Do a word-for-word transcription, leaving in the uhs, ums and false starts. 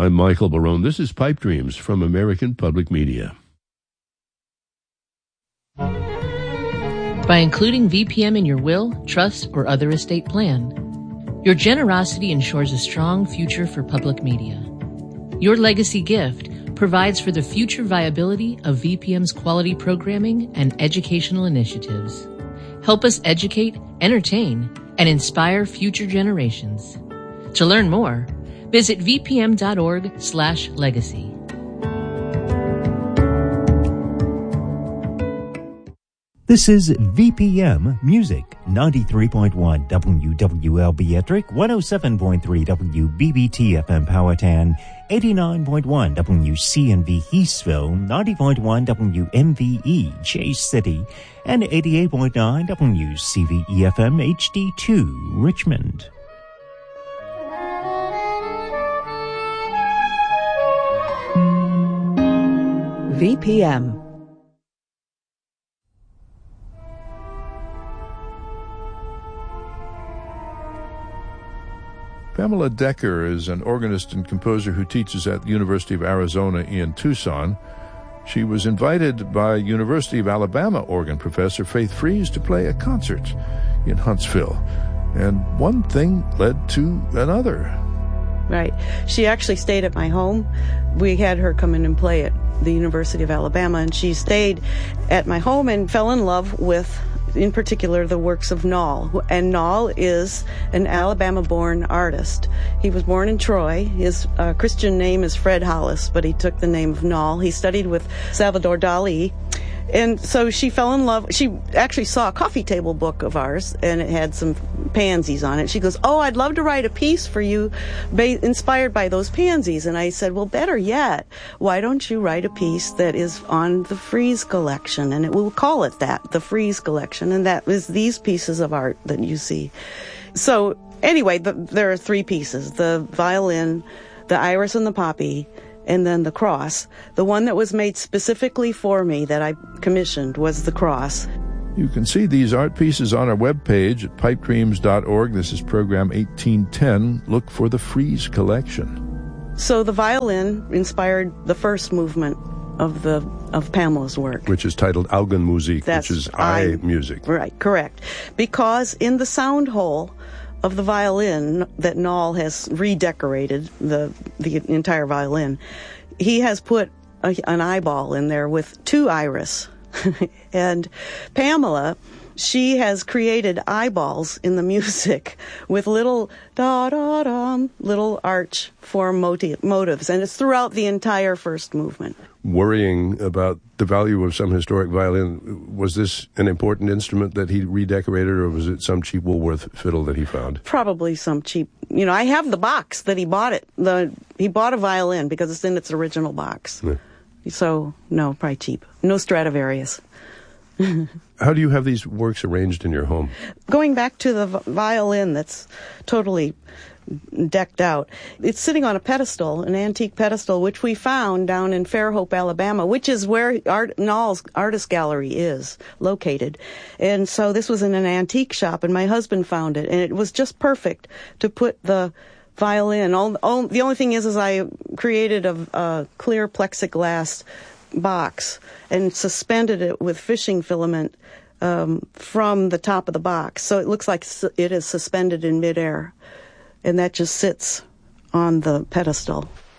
I'm Michael Barone. This is Pipe Dreams from American Public Media. By including V P M in your will, trust, or other estate plan, your generosity ensures a strong future for public media. Your legacy gift provides for the future viability of V P M's quality programming and educational initiatives. Help us educate, entertain, and inspire future generations. To learn more, visit vpm.org slash legacy. This is V P M Music, ninety-three point one W W L Beatric, one oh seven point three W B B T F M Powhatan, eighty-nine point one W C N V Eastville, ninety point one W M V E Chase City, and eighty-eight point nine W C V E F M H D two Richmond. V P M. Pamela Decker is an organist and composer who teaches at the University of Arizona in Tucson. She was invited by University of Alabama organ professor Faith Fries to play a concert in Huntsville. And one thing led to another. Right. She actually stayed at my home. We had her come in and play at the University of Alabama, and she stayed at my home and fell in love with, in particular, the works of Noll. And Noll is an Alabama-born artist. He was born in Troy. His uh, Christian name is Fred Hollis, but he took the name of Noll. He studied with Salvador Dali. And so she fell in love. She actually saw a coffee table book of ours, and it had some pansies on it. She goes, "Oh, I'd love to write a piece for you ba- inspired by those pansies." And I said, "Well, better yet, why don't you write a piece that is on the Fries collection?" And it, we'll call it that, the Fries collection. And that is these pieces of art that you see. So anyway, the, there are three pieces: the violin, the iris and the poppy, and then the cross. The one that was made specifically for me that I commissioned was the cross. You can see these art pieces on our webpage at pipe dreams dot org. This is program eighteen ten. Look for the Fries collection. So the violin inspired the first movement of the of Pamela's work, which is titled Augenmusik, That's which is eye music. Right, correct. Because in the sound hole of the violin that Noll has redecorated, the the entire violin, he has put a, an eyeball in there with two iris. And Pamela, she has created eyeballs in the music with little da-da-dum, little arch form motif, motives, and it's throughout the entire first movement. Worrying about the value of some historic violin, was this an important instrument that he redecorated, or was it some cheap Woolworth fiddle that he found? Probably some cheap. You know, I have the box that he bought it. The he bought a violin because it's in its original box. Yeah. So, no, probably cheap. No Stradivarius. How do you have these works arranged in your home? Going back to the violin that's totally decked out, it's sitting on a pedestal, an antique pedestal, which we found down in Fairhope, Alabama, which is where Art, Noll's Artist Gallery is located. And so this was in an antique shop, and my husband found it, and it was just perfect to put the violin. All, all, the only thing is, is I created a, a clear plexiglass box and suspended it with fishing filament um, from the top of the box. So it looks like it is suspended in midair. And that just sits on the pedestal.